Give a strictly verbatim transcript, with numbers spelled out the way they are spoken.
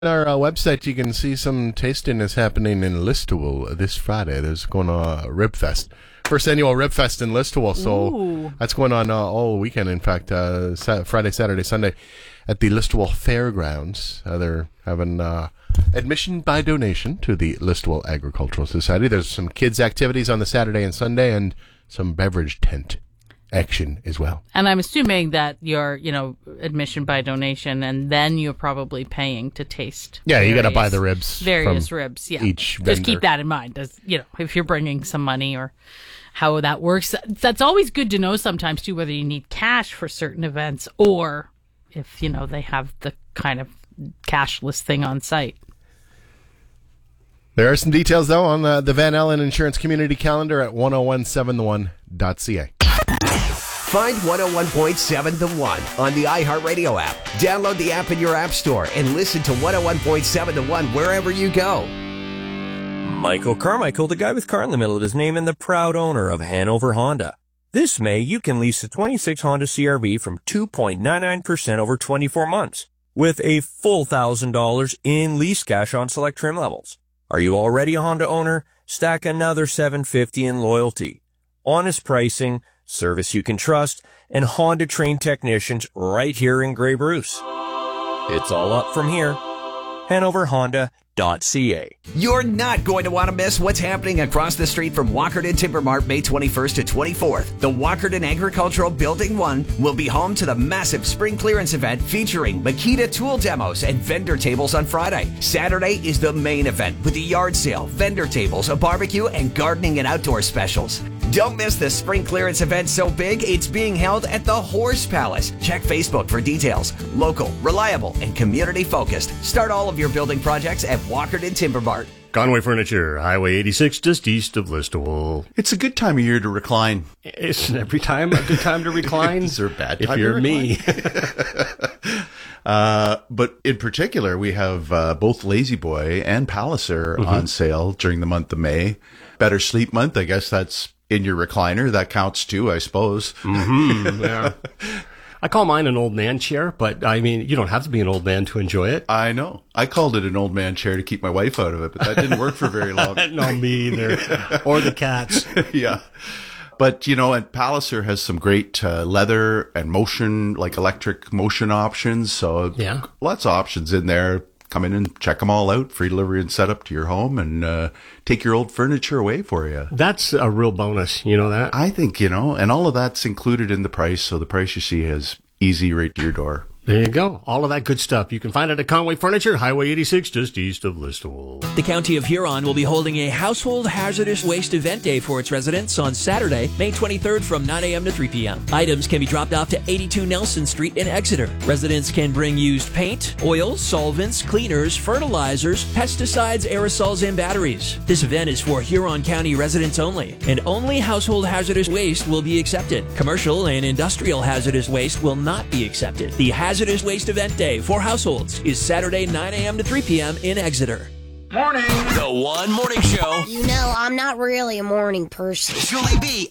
On our uh, website, you can see some tasting is happening in Listowel this Friday. There's going on a Rib Fest. First annual Rib Fest in Listowel. So Ooh. That's going on uh, all weekend. In fact, uh, sa- Friday, Saturday, Sunday at the Listowel Fairgrounds. Uh, they're having uh, admission by donation to the Listowel Agricultural Society. There's some kids' activities on the Saturday and Sunday and some beverage tent action as well. And I'm assuming that you're, you know, admission by donation, and then you're probably paying to taste. Yeah, you got to various- buy the ribs. Various from ribs, yeah. Each Just vendor. keep that in mind. As, you know, if you're bringing some money or how that works, that's always good to know sometimes too, whether you need cash for certain events or if, you know, they have the kind of cashless thing on site. There are some details, though, on the, the Van Allen Insurance Community Calendar at ten seventy-one dot c a. Find one oh one point seven The One on the iHeartRadio app. Download the app in your app store and listen to one oh one point seven The One wherever you go. Michael Carmichael, the guy with car in the middle of his name and the proud owner of Hanover Honda. This May, you can lease a twenty-six Honda C R V from two point nine nine percent over twenty-four months with a full one thousand dollars in lease cash on select trim levels. Are you already a Honda owner? Stack another seven hundred fifty dollars in loyalty. Honest pricing, service you can trust, and Honda trained technicians right here in Grey Bruce. It's all up from here. Hanover Honda dot c a. You're not going to want to miss what's happening across the street from Walkerton Timber Mart May twenty-first to twenty-fourth. The Walkerton Agricultural Building one will be home to the massive spring clearance event featuring Makita tool demos and vendor tables on Friday. Saturday is the main event with the yard sale, vendor tables, a barbecue, and gardening and outdoor specials. Don't miss the spring clearance event so big it's being held at the Horse Palace. Check Facebook for details. Local, reliable, and community focused. Start all of your building projects at Walkerton Timber Mart. Conway Furniture, Highway eighty-six, just east of Listowel. It's a good time of year to recline. Isn't every time a good time to recline? Is there a bad if time you're to me. uh, but in particular, we have uh, both Lazy Boy and Palliser mm-hmm. on sale during the month of May. Better Sleep Month, I guess that's in your recliner. That counts too, I suppose. Mm-hmm, yeah. I call mine an old man chair, but I mean, you don't have to be an old man to enjoy it. I know. I called it an old man chair to keep my wife out of it, but that didn't work for very long. No, me either. Or the cats. Yeah. But, you know, and Palliser has some great uh, leather and motion, like electric motion options. So yeah. Lots of options in there. Come in and check them all out. Free delivery and setup to your home and uh, take your old furniture away for you. That's a real bonus. You know that? I think, you know, and all of that's included in the price. So the price you see is easy right to your door. There you go. All of that good stuff. You can find it at Conway Furniture, Highway eighty-six, just east of Listowel. The County of Huron will be holding a Household Hazardous Waste Event Day for its residents on Saturday, May twenty-third from nine a.m. to three p.m. Items can be dropped off to eighty-two Nelson Street in Exeter. Residents can bring used paint, oils, solvents, cleaners, fertilizers, pesticides, aerosols, and batteries. This event is for Huron County residents only, and only household hazardous waste will be accepted. Commercial and industrial hazardous waste will not be accepted. The Hazardous Waste Event Day for households is Saturday, nine a.m. to three p.m. in Exeter. Morning. The One Morning Show. You know, I'm not really a morning person. Julie B